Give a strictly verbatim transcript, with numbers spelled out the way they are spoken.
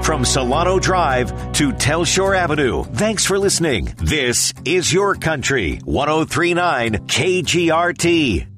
From Solano Drive to Telshore Avenue. Thanks for listening. This is your country. one oh three point nine K G R T.